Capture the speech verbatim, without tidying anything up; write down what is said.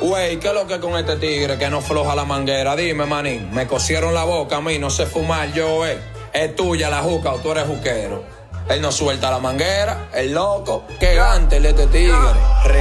Güey, ¿qué es lo que con este tigre que no floja la manguera? Dime, manín, me cosieron la boca a mí, no sé fumar yo, eh. Es tuya la juca o tú eres juquero. Él no suelta la manguera, el loco, que gante el este tigre. Re